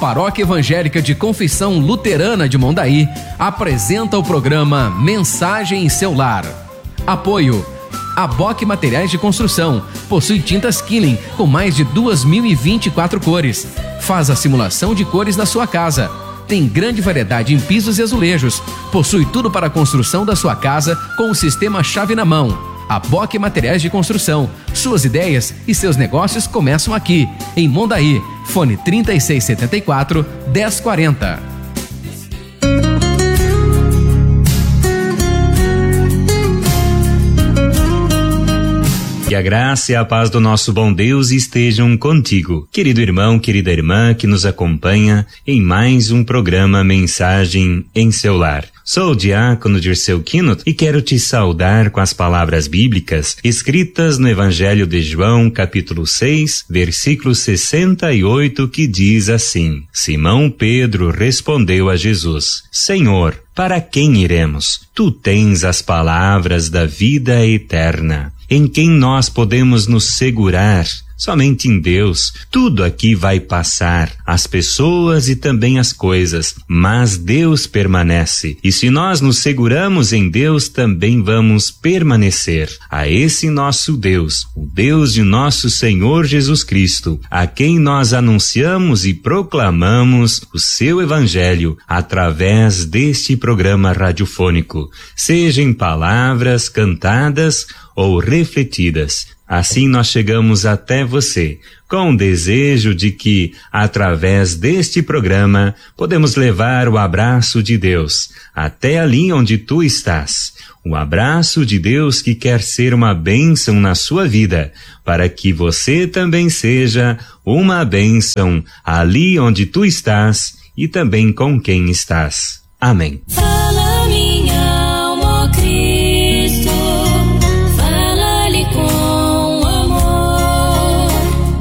A Paróquia Evangélica de Confissão Luterana de Mondaí apresenta o programa Mensagem em seu Lar. Apoio: ABOC Materiais de Construção. Possui tintas Killing com mais de 2.024 cores. Faz a simulação de cores na sua casa. Tem grande variedade em pisos e azulejos. Possui tudo para a construção da sua casa com o sistema chave na mão. ABOC Materiais de Construção. Suas ideias e seus negócios começam aqui, em Mondaí. Fone 3674-1040. Que a graça e a paz do nosso bom Deus estejam contigo, querido irmão, querida irmã que nos acompanha em mais um programa Mensagem em seu Lar. Sou o diácono Dirceu Quinot e quero te saudar com as palavras bíblicas escritas no Evangelho de João, capítulo 6, versículo 68, que diz assim: Simão Pedro respondeu a Jesus: Senhor, para quem iremos? Tu tens as palavras da vida eterna. Em quem nós podemos nos segurar? Somente em Deus. Tudo aqui vai passar, as pessoas e também as coisas, mas Deus permanece. E se nós nos seguramos em Deus, também vamos permanecer. A esse nosso Deus, o Deus de nosso Senhor Jesus Cristo, a quem nós anunciamos e proclamamos o seu Evangelho através deste programa radiofônico, seja em palavras cantadas ou refletidas. Assim nós chegamos até você, com o desejo de que, através deste programa, podemos levar o abraço de Deus até ali onde tu estás. O abraço de Deus que quer ser uma bênção na sua vida, para que você também seja uma bênção ali onde tu estás e também com quem estás. Amém. Fala minha alma, Cristo, fala-lhe com amor.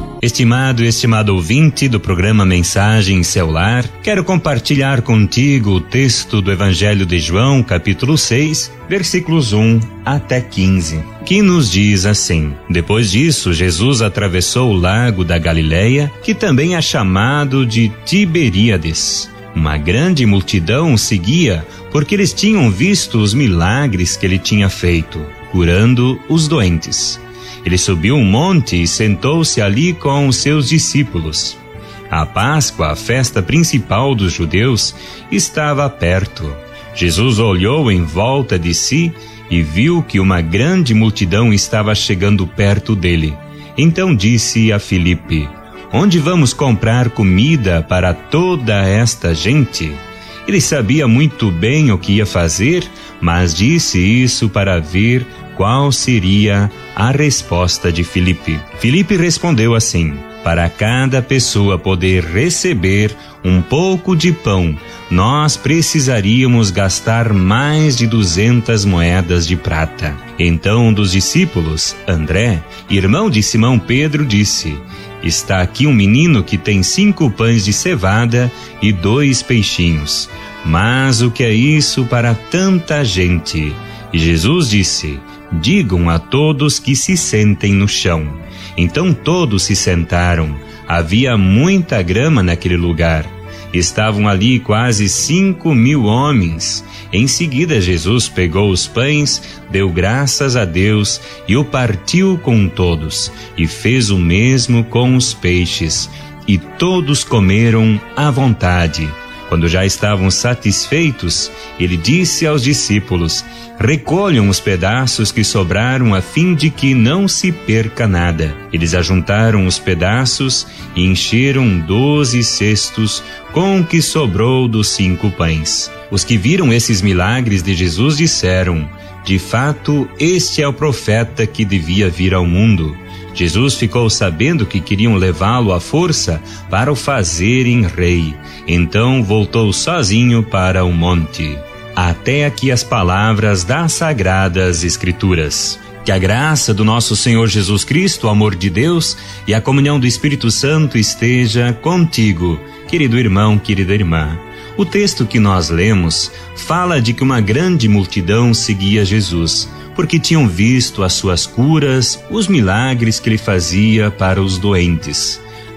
Estimado ouvinte do programa Mensagem em seu Lar, quero compartilhar contigo o texto do Evangelho de João, capítulo 6, versículos 1 até 15, que nos diz assim: Depois disso, Jesus atravessou o lago da Galileia, que também é chamado de Tiberíades. Uma grande multidão o seguia, porque eles tinham visto os milagres que ele tinha feito, curando os doentes. Ele subiu um monte e sentou-se ali com os seus discípulos. A Páscoa, a festa principal dos judeus, estava perto. Jesus olhou em volta de si e viu que uma grande multidão estava chegando perto dele. Então disse a Filipe: Onde vamos comprar comida para toda esta gente? Ele sabia muito bem o que ia fazer, mas disse isso para ver qual seria a resposta de Filipe. Filipe respondeu assim: Para cada pessoa poder receber um pouco de pão, nós precisaríamos gastar mais de 200 moedas de prata. Então um dos discípulos, André, irmão de Simão Pedro, disse: Está aqui um menino que tem 5 pães de cevada e 2 peixinhos. Mas o que é isso para tanta gente? E Jesus disse: Digam a todos que se sentem no chão. Então todos se sentaram. Havia muita grama naquele lugar. Estavam ali quase 5.000 homens. Em seguida Jesus pegou os pães, deu graças a Deus e o partiu com todos, e fez o mesmo com os peixes, e todos comeram à vontade. Quando já estavam satisfeitos, ele disse aos discípulos: Recolham os pedaços que sobraram a fim de que não se perca nada. Eles ajuntaram os pedaços e encheram 12 cestos com o que sobrou dos 5 pães. Os que viram esses milagres de Jesus disseram: De fato, este é o profeta que devia vir ao mundo. Jesus ficou sabendo que queriam levá-lo à força para o fazerem rei. Então voltou sozinho para o monte. Até aqui as palavras das Sagradas Escrituras. Que a graça do nosso Senhor Jesus Cristo, o amor de Deus e a comunhão do Espírito Santo esteja contigo, querido irmão, querida irmã. O texto que nós lemos fala de que uma grande multidão seguia Jesus, porque tinham visto as suas curas, os milagres que ele fazia para os doentes.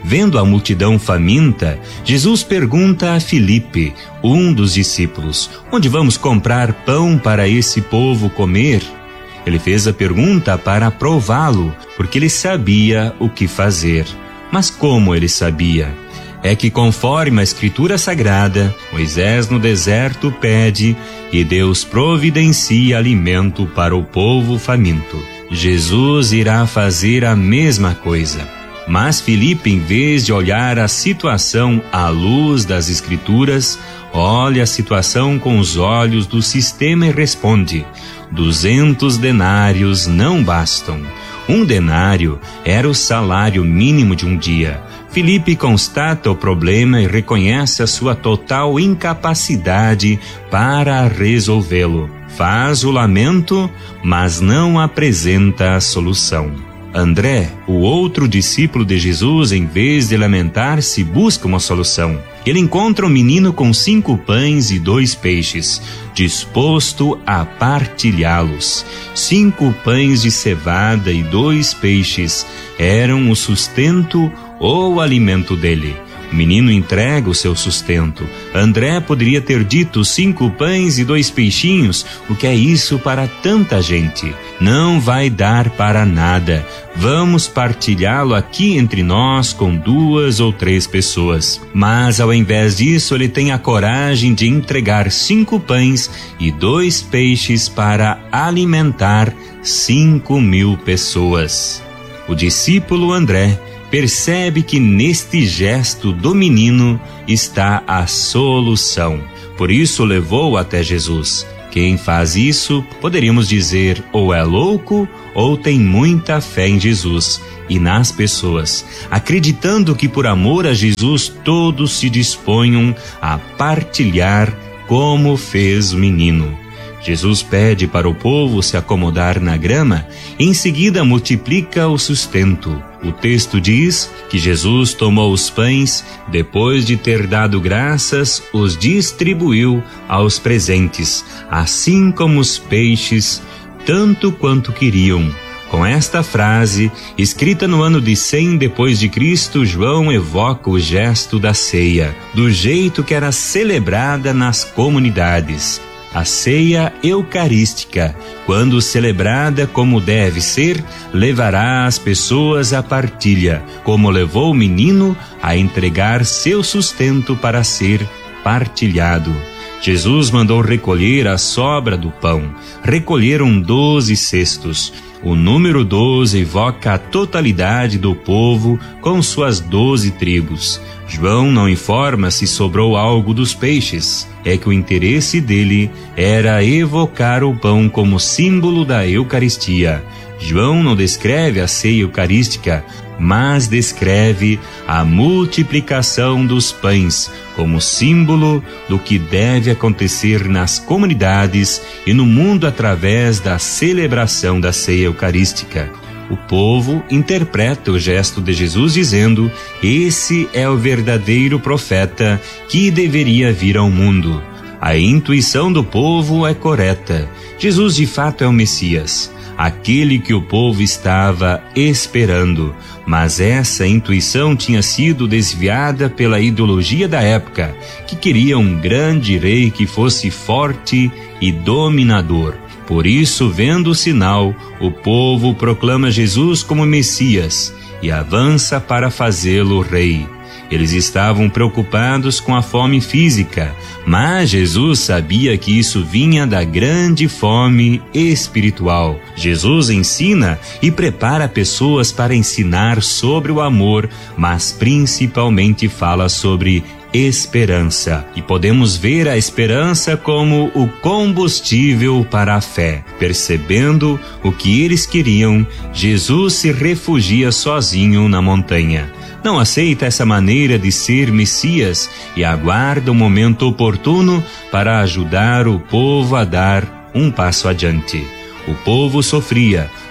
Vendo a multidão faminta, Jesus pergunta a Filipe, um dos discípulos: onde vamos comprar pão para esse povo comer? Ele fez a pergunta para prová-lo, porque ele sabia o que fazer. Mas como ele sabia? É que conforme a Escritura Sagrada, Moisés no deserto pede e Deus providencia alimento para o povo faminto. Jesus irá fazer a mesma coisa. Mas Filipe, em vez de olhar a situação à luz das Escrituras, olha a situação com os olhos do sistema e responde: 200 denários não bastam. 1 denário era o salário mínimo de um dia. Filipe constata o problema e reconhece a sua total incapacidade para resolvê-lo. Faz o lamento, mas não apresenta a solução. André, o outro discípulo de Jesus, em vez de lamentar-se, busca uma solução. Ele encontra um menino com 5 pães e 2 peixes, disposto a partilhá-los. 5 pães de cevada e 2 peixes eram o sustento ou alimento dele. O menino entrega o seu sustento. André poderia ter dito: 5 pães e 2 peixinhos, o que é isso para tanta gente? Não vai dar para nada. Vamos partilhá-lo aqui entre nós com 2 ou 3 pessoas. Mas ao invés disso, ele tem a coragem de entregar 5 pães e 2 peixes para alimentar 5.000 pessoas. O discípulo André percebe que neste gesto do menino está a solução. Por isso levou até Jesus. Quem faz isso, poderíamos dizer, ou é louco ou tem muita fé em Jesus e nas pessoas, acreditando que por amor a Jesus todos se disponham a partilhar como fez o menino. Jesus pede para o povo se acomodar na grama, em seguida multiplica o sustento. O texto diz que Jesus tomou os pães, depois de ter dado graças, os distribuiu aos presentes, assim como os peixes, tanto quanto queriam. Com esta frase, escrita no ano de 100 depois de Cristo, João evoca o gesto da ceia, do jeito que era celebrada nas comunidades. A ceia eucarística, quando celebrada como deve ser, levará as pessoas à partilha, como levou o menino a entregar seu sustento para ser partilhado. Jesus mandou recolher a sobra do pão. Recolheram 12 cestos. O número 12 evoca a totalidade do povo com suas 12 tribos. João não informa se sobrou algo dos peixes. É que o interesse dele era evocar o pão como símbolo da Eucaristia. João não descreve a ceia eucarística, mas descreve a multiplicação dos pães como símbolo do que deve acontecer nas comunidades e no mundo através da celebração da ceia eucarística. O povo interpreta o gesto de Jesus dizendo: esse é o verdadeiro profeta que deveria vir ao mundo. A intuição do povo é correta. Jesus de fato é o Messias, aquele que o povo estava esperando, mas essa intuição tinha sido desviada pela ideologia da época, que queria um grande rei que fosse forte e dominador. Por isso, vendo o sinal, o povo proclama Jesus como Messias e avança para fazê-lo rei. Eles estavam preocupados com a fome física, mas Jesus sabia que isso vinha da grande fome espiritual. Jesus ensina e prepara pessoas para ensinar sobre o amor, mas principalmente fala sobre esperança. E podemos ver a esperança como o combustível para a fé. Percebendo o que eles queriam, Jesus se refugia sozinho na montanha. Não aceita essa maneira de ser Messias e aguarda o momento oportuno para ajudar o povo a dar um passo adiante. O povo sofria,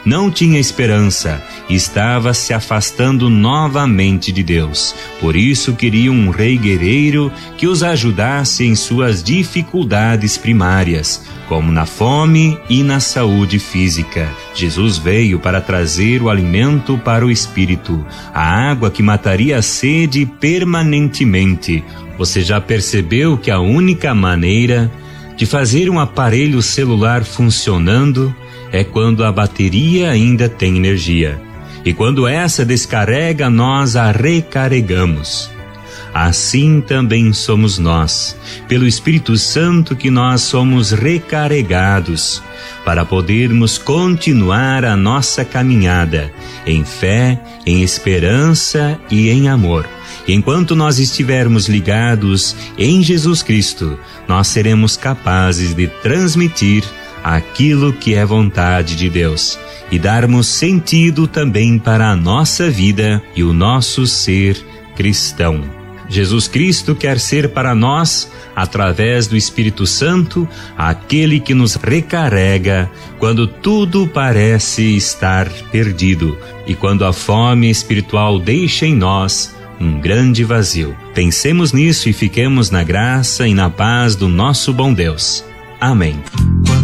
não tinha esperança, estava se afastando novamente de Deus. Por isso queriam um rei guerreiro que os ajudasse em suas dificuldades primárias, como na fome e na saúde física. Jesus veio para trazer o alimento para o espírito, a água que mataria a sede permanentemente. Você já percebeu que a única maneira de fazer um aparelho celular funcionando é quando a bateria ainda tem energia. E quando essa descarrega, nós a recarregamos. Assim também somos nós, pelo Espírito Santo que nós somos recarregados, para podermos continuar a nossa caminhada em fé, em esperança e em amor. Enquanto nós estivermos ligados em Jesus Cristo, nós seremos capazes de transmitir aquilo que é vontade de Deus e darmos sentido também para a nossa vida e o nosso ser cristão. Jesus Cristo quer ser para nós, através do Espírito Santo, aquele que nos recarrega quando tudo parece estar perdido e quando a fome espiritual deixa em nós um grande vazio. Pensemos nisso e fiquemos na graça e na paz do nosso bom Deus. Amém.